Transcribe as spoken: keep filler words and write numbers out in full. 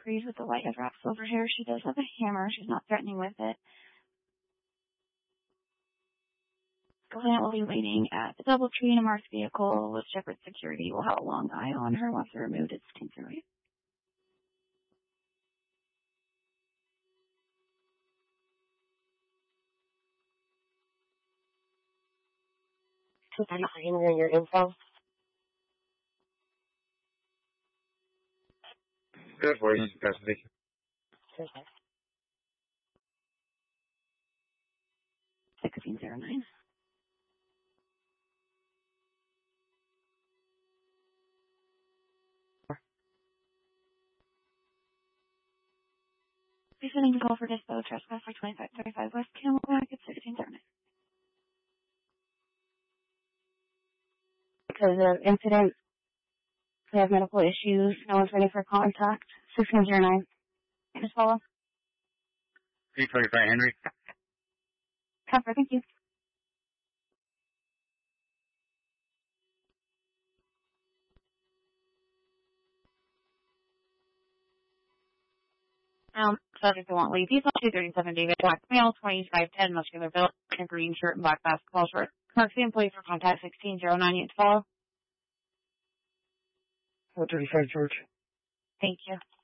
agrees with the light has wrapped silver hair. She does have a hammer. She's not threatening with it. The client will be waiting at the DoubleTree in a marked vehicle with Shepherd security. Will have a long eye on her once they're removed. It's sixteen zero eight. two thirty-five Henry on your info. Good voice, custody. Okay. sixteen zero nine. Be sending a call for dispo trespass for twenty-five thirty-five West Camelback at sixteen zero nine. Because of incident, we have medical issues. No one's ready for contact. sixteen zero nine. Just follow. eight thirty-five Henry. Copper, thank you. Um, subject to want leave. He's on two thirty-seven David Black, male, twenty-five ten, muscular build, and green shirt and black basketball short. Marks the employee for contact sixteen zero nine. Yet to follow. four thirty-five George. Thank you.